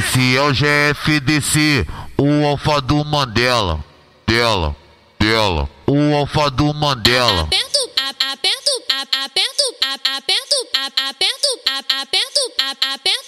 Esse é o GFDC, o alfa do Mandela. Dela, o alfa do Mandela. Aperto, aperto, aperto, aperto, aperto, aperto, aperto, aperto.